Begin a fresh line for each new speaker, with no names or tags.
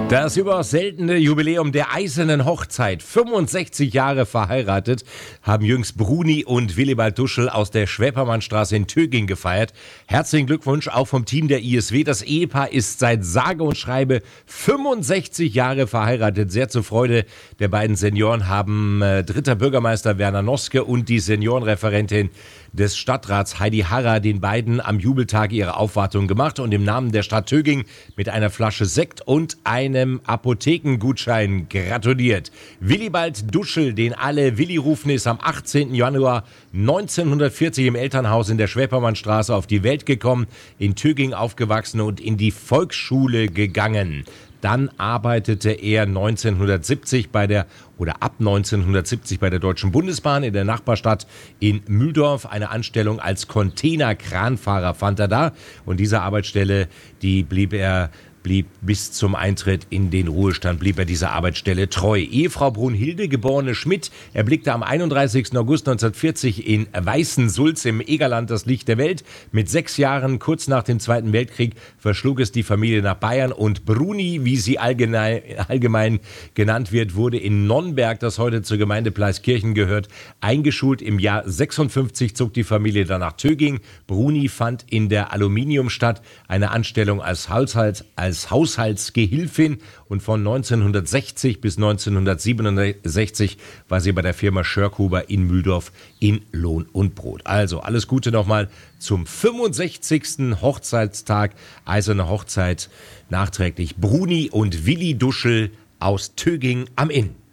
Das überaus seltene Jubiläum der Eisernen Hochzeit, 65 Jahre verheiratet, haben jüngst Bruni und Willibald Duschel aus der Schwäpermannstraße in Töging gefeiert. Herzlichen Glückwunsch auch vom Team der ISW. Das Ehepaar ist seit sage und schreibe 65 Jahre verheiratet. Sehr zur Freude der beiden Senioren haben dritter Bürgermeister Werner Noske und die Seniorenreferentin des Stadtrats Heidi Harrer den beiden am Jubeltag ihre Aufwartung gemacht und im Namen der Stadt Töging mit einer Flasche Sekt und einem Apothekengutschein gratuliert. Willibald Duschel, den alle Willi rufen, ist am 18. Januar 1940 im Elternhaus in der Schwäpermannstraße auf die Welt gekommen, in Töging aufgewachsen und in die Volksschule gegangen. Dann arbeitete er 1970 ab 1970 bei der Deutschen Bundesbahn in der Nachbarstadt in Mühldorf. Eine Anstellung als Containerkranfahrer fand er da. Und diese Arbeitsstelle, die blieb bis zum Eintritt in den Ruhestand, blieb er dieser Arbeitsstelle treu. Ehefrau Brunhilde, geborene Schmidt, erblickte am 31. August 1940 in Weißensulz im Egerland das Licht der Welt. Mit 6 Jahren, kurz nach dem Zweiten Weltkrieg, verschlug es die Familie nach Bayern und Bruni, wie sie allgemein genannt wird, wurde in Nonnberg, das heute zur Gemeinde Pleiskirchen gehört, eingeschult. Im Jahr 56 zog die Familie dann nach Töging. Bruni fand in der Aluminiumstadt eine Anstellung als Haushaltsgehilfin und von 1960 bis 1967 war sie bei der Firma Schörkhuber in Mühldorf in Lohn und Brot. Also alles Gute nochmal zum 65. Hochzeitstag, Eiserne Hochzeit, nachträglich Bruni und Willi Duschel aus Töging am Inn.